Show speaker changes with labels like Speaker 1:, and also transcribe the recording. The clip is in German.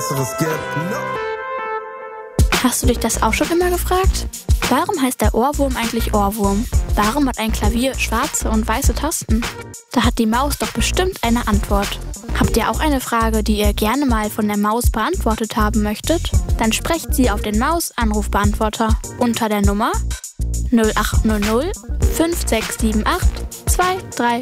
Speaker 1: Besseres gibt. No.
Speaker 2: Hast du dich das auch schon immer gefragt? Warum heißt der Ohrwurm eigentlich Ohrwurm? Warum hat ein Klavier schwarze und weiße Tasten? Da hat die Maus doch bestimmt eine Antwort. Habt ihr auch eine Frage, die ihr gerne mal von der Maus beantwortet haben möchtet? Dann sprecht sie auf den Maus-Anrufbeantworter unter der Nummer 0800 5678 235.